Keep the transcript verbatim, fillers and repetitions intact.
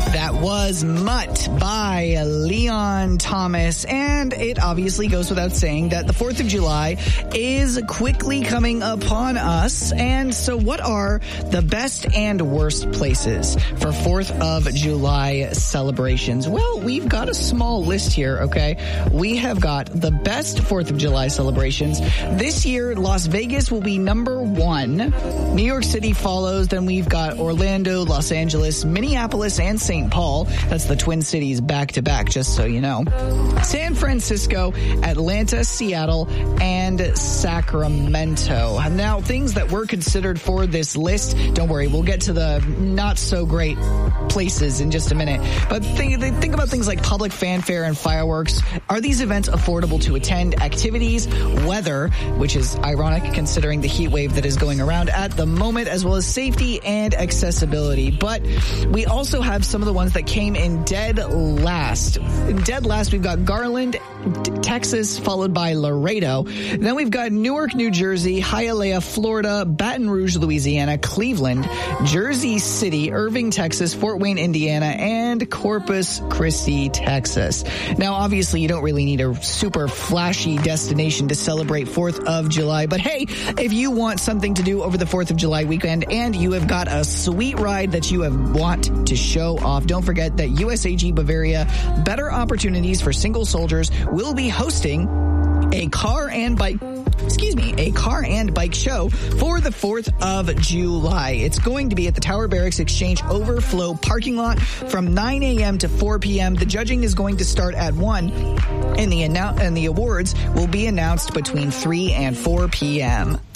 That was Mutt by Leon Thomas, and it obviously goes without saying that the fourth of July is quickly coming upon us. And so what are the best and worst places for fourth of July celebrations? Well, we've got a small list here, okay? We have got the best fourth of July celebrations. This year, Las Vegas will be number one. New York City follows. Then we've got Orlando, Los Angeles, Minneapolis, and Saint Paul. That's the Twin Cities back to back, just so you know. San Francisco, Atlanta, Seattle, and Sacramento. Now, things that were considered for this list, don't worry, we'll get to the not so great places in just a minute. But think, think about things like public fanfare and fireworks. Are these events affordable to attend? Activities, weather, which is ironic considering the heat wave that is going around at the moment, as well as safety and accessibility. But we also have some of the ones that came in dead last. In dead last, we've got Garland, Texas, followed by Laredo. Then we've got Newark, New Jersey, Hialeah, Florida, Baton Rouge, Louisiana, Cleveland, Jersey City, Irving, Texas, Fort Wayne, Indiana, and Corpus Christi, Texas. Now, obviously, you don't really need a super flashy destination to celebrate fourth of July, but hey, if you want something to do over the fourth of July weekend and you have got a sweet ride that you have want to show off, don't forget that U S A G Bavaria Better Opportunities for Single Soldiers will be hosting a car and bike excuse me, a car and bike show for the fourth of July. It's going to be at the Tower Barracks Exchange Overflow parking lot from nine a.m. to four p.m. The judging is going to start at one, and the annou- and the awards will be announced between three and four p.m.